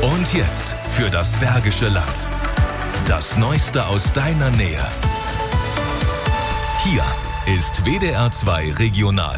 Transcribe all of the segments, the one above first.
Und jetzt für das Bergische Land. Das Neueste aus deiner Nähe. Hier ist WDR 2 Regional.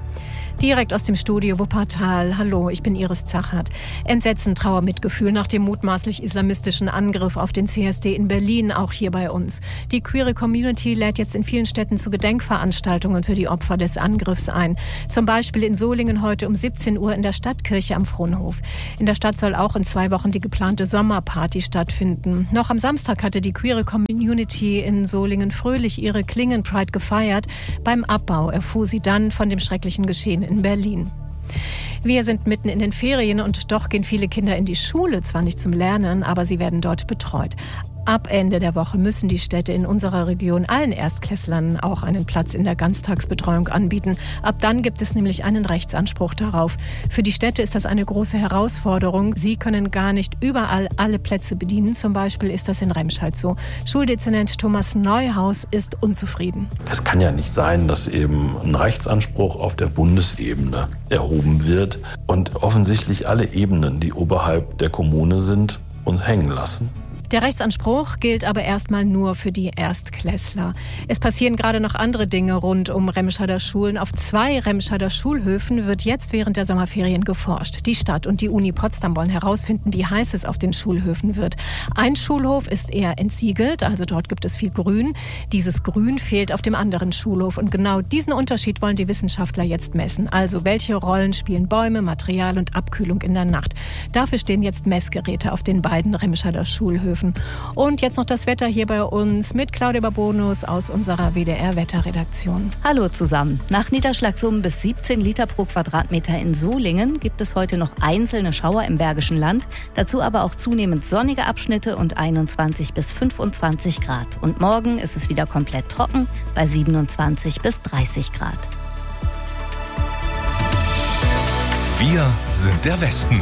Direkt aus dem Studio Wuppertal. Hallo, ich bin Iris Zachert. Entsetzen, Trauer, Mitgefühl nach dem mutmaßlich islamistischen Angriff auf den CSD in Berlin, auch hier bei uns. Die queere Community lädt jetzt in vielen Städten zu Gedenkveranstaltungen für die Opfer des Angriffs ein. Zum Beispiel in Solingen heute um 17 Uhr in der Stadtkirche am Fronhof. In der Stadt soll auch in 2 Wochen die geplante Sommerparty stattfinden. Noch am Samstag hatte die queere Community in Solingen fröhlich ihre Klingen-Pride gefeiert. Beim Abbau erfuhr sie dann von dem schrecklichen Geschehen in Berlin. Wir sind mitten in den Ferien und doch gehen viele Kinder in die Schule, zwar nicht zum Lernen, aber sie werden dort betreut. Ab Ende der Woche müssen die Städte in unserer Region allen Erstklässlern auch einen Platz in der Ganztagsbetreuung anbieten. Ab dann gibt es nämlich einen Rechtsanspruch darauf. Für die Städte ist das eine große Herausforderung. Sie können gar nicht überall alle Plätze bedienen. Zum Beispiel ist das in Remscheid so. Schuldezernent Thomas Neuhaus ist unzufrieden. Es kann ja nicht sein, dass eben ein Rechtsanspruch auf der Bundesebene erhoben wird und offensichtlich alle Ebenen, die oberhalb der Kommune sind, uns hängen lassen. Der Rechtsanspruch gilt aber erstmal nur für die Erstklässler. Es passieren gerade noch andere Dinge rund um Remscheider Schulen. Auf 2 Remscheider Schulhöfen wird jetzt während der Sommerferien geforscht. Die Stadt und die Uni Potsdam wollen herausfinden, wie heiß es auf den Schulhöfen wird. Ein Schulhof ist eher entsiegelt, also dort gibt es viel Grün. Dieses Grün fehlt auf dem anderen Schulhof. Und genau diesen Unterschied wollen die Wissenschaftler jetzt messen. Also welche Rollen spielen Bäume, Material und Abkühlung in der Nacht? Dafür stehen jetzt Messgeräte auf den beiden Remscheider Schulhöfen. Und jetzt noch das Wetter hier bei uns mit Claudia Babonus aus unserer WDR-Wetterredaktion. Hallo zusammen. Nach Niederschlagssummen bis 17 Liter pro Quadratmeter in Solingen gibt es heute noch einzelne Schauer im Bergischen Land. Dazu aber auch zunehmend sonnige Abschnitte und 21 bis 25 Grad. Und morgen ist es wieder komplett trocken bei 27 bis 30 Grad. Wir sind der Westen.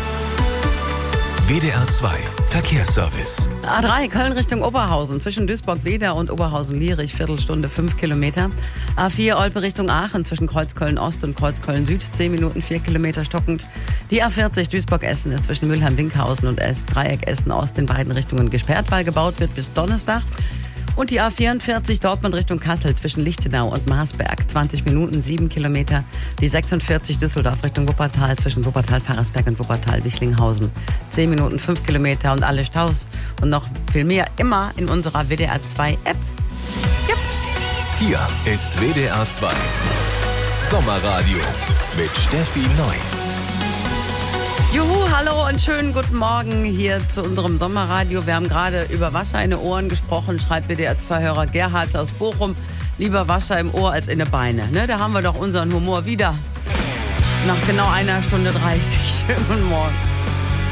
WDR 2 Verkehrsservice. A3 Köln Richtung Oberhausen zwischen Duisburg-Wedau und Oberhausen-Lierich, Viertelstunde 5 Kilometer. A4 Olpe Richtung Aachen zwischen Kreuzköln-Ost und Kreuzköln-Süd 10 Minuten 4 Kilometer stockend. Die A40 Duisburg-Essen ist zwischen Mülheim-Winkhausen und Dreieck Essen-Ost in beiden Richtungen gesperrt, weil gebaut wird bis Donnerstag. Und die A44 Dortmund Richtung Kassel zwischen Lichtenau und Marsberg 20 Minuten 7 Kilometer. Die 46 Düsseldorf Richtung Wuppertal zwischen Wuppertal-Farrersberg und Wuppertal-Wichlinghausen 10 Minuten 5 Kilometer und alle Staus und noch viel mehr immer in unserer WDR 2 App. Yep. Hier ist WDR 2 Sommerradio mit Steffi Neu. Juhu, hallo und schönen guten Morgen hier zu unserem Sommerradio. Wir haben gerade über Wasser in den Ohren gesprochen, schreibt WDR-2-Hörer Gerhard aus Bochum. Lieber Wasser im Ohr als in den Beine. Ne? Da haben wir doch unseren Humor wieder. Nach genau 1 Stunde 30. Schönen guten Morgen.